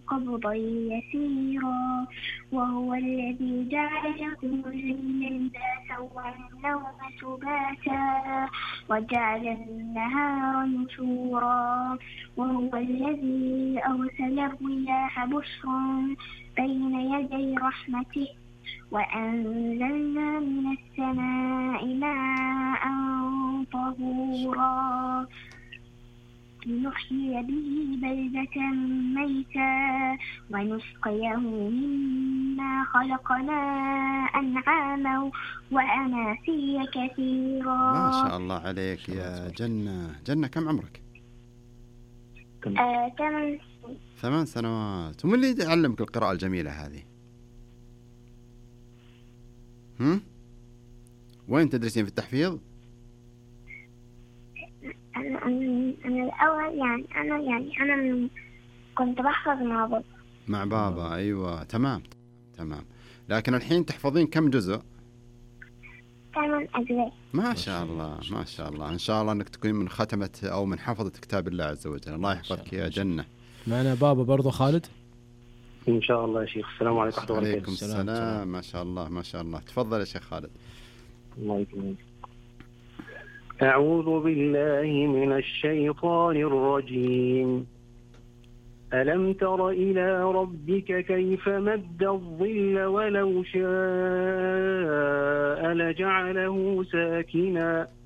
قبضا يسيرا وهو الذي جعل لكم الليل لباسا والنوم سباتا وجعل النهار نشورا وهو الذي أرسل الرياح بشرا بين يدي رحمته وأنزلنا من السماء ماء طهورا لنحيي به بلدة ميتا ونسقيه مما خلقنا أنعاما وأناسيا كثيرا. ما شاء الله عليك يا جنة. كم عمرك؟ 8 سنوات. ومن اللي يعلمك القراءة الجميلة هذه؟ وين تدرسين في التحفيظ؟ أنا الأول أنا كنت بحفظ مع بابا. أيوة تمام. لكن الحين تحفظين كم جزء؟ 8 أجزاء. ما شاء الله. إن شاء الله أنك تكونين من ختمة أو من حفظة كتاب الله عز وجل. الله يحفظك يا جنة. معنا بابا برضو خالد إن شاء الله يا شيخ. السلام عليكم ورحمة الله وبركاته. عليكم السلام. ما شاء الله. تفضل يا شيخ خالد. الله يكرمك. أعوذ بالله من الشيطان الرجيم. ألم تر إلى ربك كيف مد الظل ولو شاء لجعله ساكنا